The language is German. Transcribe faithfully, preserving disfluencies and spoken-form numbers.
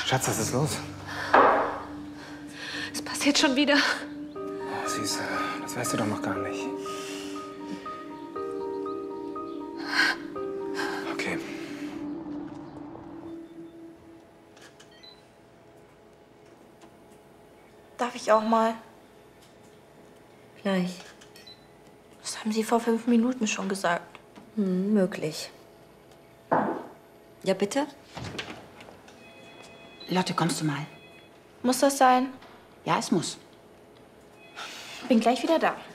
Schatz, was ist los? Es passiert schon wieder. Oh, Süße, das weißt du doch noch gar nicht. Okay. Darf ich auch mal? Gleich. Das haben Sie vor fünf Minuten schon gesagt. Hm, möglich. Ja, bitte? Lotte, kommst du mal? Muss das sein? Ja, es muss. Bin gleich wieder da.